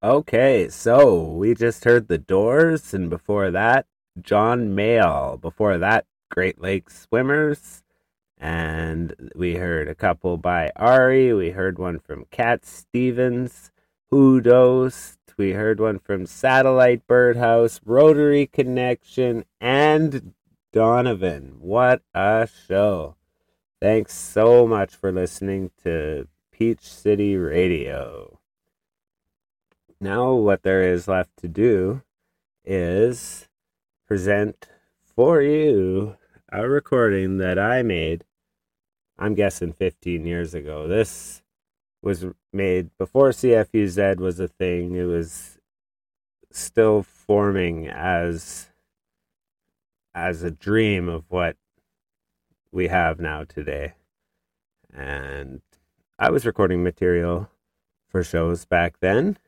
Okay, so we just heard The Doors, and before that, John Mayall. Before that, Great Lakes Swimmers. And we heard a couple by Ari. We heard one from Cat Stevens, Hoodos. We heard one from Satellite Birdhouse, Rotary Connection, and Donovan. What a show. Thanks so much for listening to Peach City Radio. Now what there is left to do is present for you a recording that I made, I'm guessing 15 years ago. This was made before CFUZ was a thing. It was still forming as a dream of what we have now today. And I was recording material for shows back then.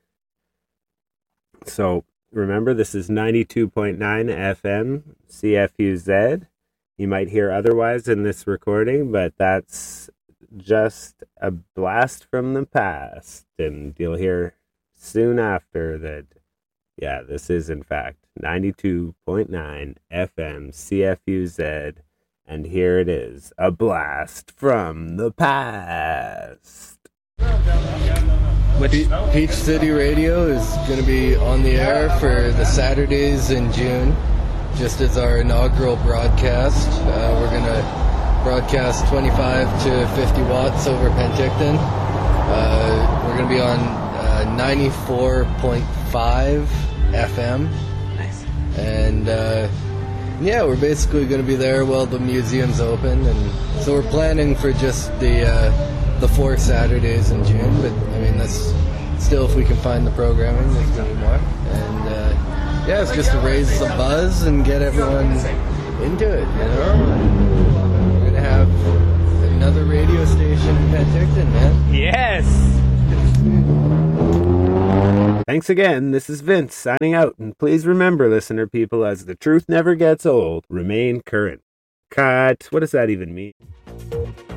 So remember, this is 92.9 FM CFUZ. You might hear otherwise in this recording, but that's just a blast from the past. And you'll hear soon after that, yeah, this is in fact 92.9 FM CFUZ. And here it is, a blast from the past. Peach City Radio is going to be on the air for the Saturdays in June, just as our inaugural broadcast. We're going to broadcast 25 to 50 watts over Penticton. We're going to be on 94.5 FM. Nice. And yeah, we're basically going to be there while the museum's open. And so we're planning for just the 4 Saturdays in June, but I mean, that's still, if we can find the programming, there's going to be more. And yeah, it's just to raise the buzz and get everyone into it, you know? We're going to have another radio station in Penticton, man. Yes! Thanks again. This is Vince signing out, and please remember, listener people, as the truth never gets old, remain current. Cut. What does that even mean?